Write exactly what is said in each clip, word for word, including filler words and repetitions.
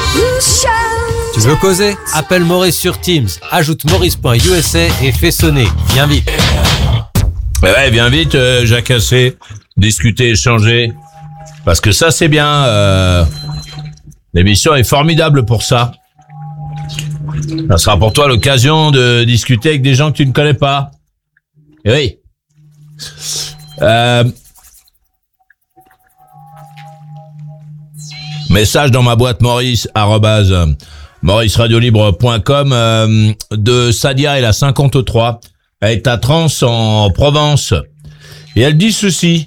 Tu veux causer? Appelle Maurice sur Teams, ajoute maurice point u s a et fais sonner. Viens vite. Ouais, viens vite, euh, jacasser, discuter, échanger. Parce que ça, c'est bien. Euh, l'émission est formidable pour ça. Ça sera pour toi l'occasion de discuter avec des gens que tu ne connais pas. Et oui. Euh, message dans ma boîte Maurice, arrobase, maurice radio libre point com euh, de Sadia, elle a cinquante-trois. Elle est à Trans en Provence. Et elle dit ceci.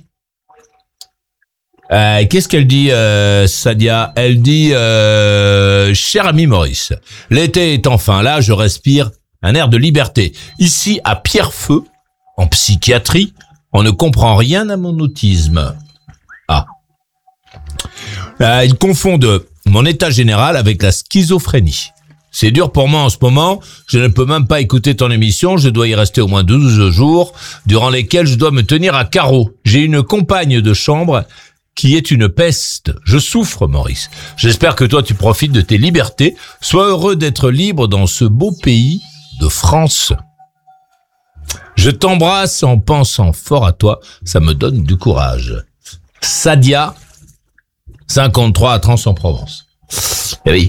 Euh, qu'est-ce qu'elle dit, euh, Sadia? Elle dit, euh, cher ami Maurice, l'été est enfin là, je respire un air de liberté. Ici, à Pierrefeu, en psychiatrie, on ne comprend rien à mon autisme. Ah. Euh, ils confondent mon état général avec la schizophrénie. C'est dur pour moi en ce moment, je ne peux même pas écouter ton émission, je dois y rester au moins douze jours, durant lesquels je dois me tenir à carreau. J'ai une compagne de chambre qui est une peste. Je souffre, Maurice. J'espère que toi, tu profites de tes libertés. Sois heureux d'être libre dans ce beau pays de France. Je t'embrasse en pensant fort à toi. Ça me donne du courage. Sadia, cinquante-trois à Trans-en-Provence. Eh oui.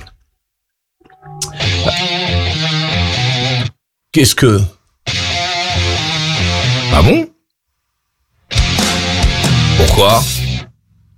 Qu'est-ce que... Ah bon? Pourquoi ?